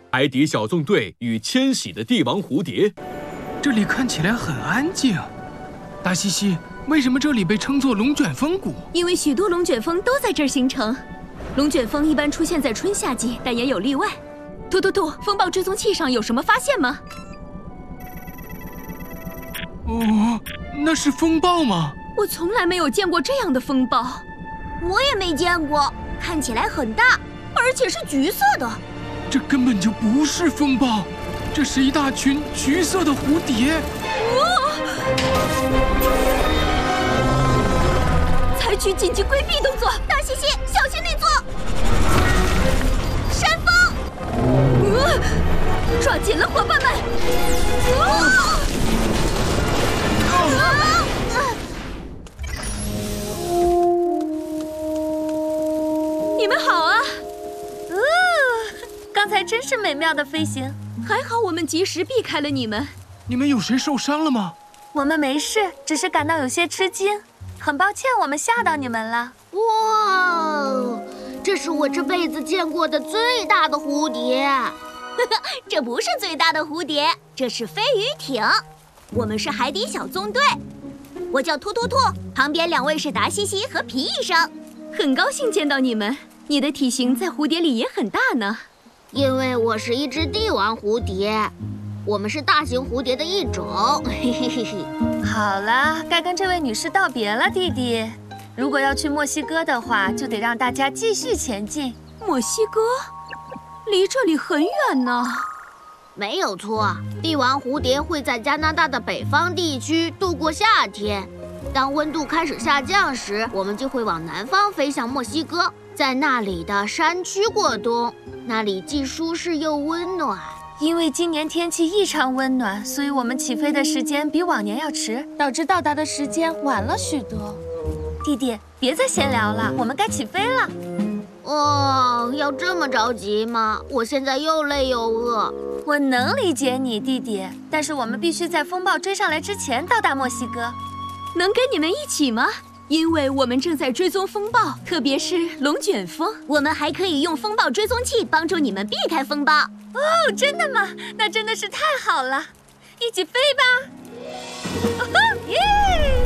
海底小纵队与迁徙的帝王蝴蝶。 这里看起来很安静。大西西，为什么这里被称作龙卷风谷？ 因为许多龙卷风都在这儿形成。龙卷风一般出现在春夏季，但也有例外。突，风暴追踪器上有什么发现吗？ 哦，那是风暴吗？ 我从来没有见过这样的风暴。 我也没见过，看起来很大，而且是橘色的。 这根本就不是风暴，这是一大群橘色的蝴蝶。 采取紧急规避动作， 大西西，小心那座山峰！ 抓紧了，伙伴们！你们好啊！ 刚才真是美妙的飞行， 还好我们及时避开了你们。 你们有谁受伤了吗？ 我们没事，只是感到有些吃惊。很抱歉，我们吓到你们了。 哇，这是我这辈子见过的最大的蝴蝶。这不是最大的蝴蝶，这是飞鱼艇。我们是海底小纵队，我叫突，旁边2位是达西西和皮医生。 很高兴见到你们，你的体型在蝴蝶里也很大呢。 因为我是一只帝王蝴蝶，我们是大型蝴蝶的一种。 好了，该跟这位女士道别了，弟弟。如果要去墨西哥的话，就得让大家继续前进。 墨西哥？离这里很远呢。 没有错，帝王蝴蝶会在加拿大的北方地区度过夏天。当温度开始下降时，我们就会往南方飞向墨西哥，在那里的山区过冬，那里既舒适又温暖。 因为今年天气异常温暖，所以我们起飞的时间比往年要迟，导致到达的时间晚了许多。弟弟，别再闲聊了，我们该起飞了。 哦，要这么着急吗？我现在又累又饿。 我能理解你，弟弟，但是我们必须在风暴追上来之前到达墨西哥。 能跟你们一起吗？因为我们正在追踪风暴，特别是龙卷风。 我们还可以用风暴追踪器帮助你们避开风暴。 哦，真的吗？那真的是太好了，一起飞吧！耶！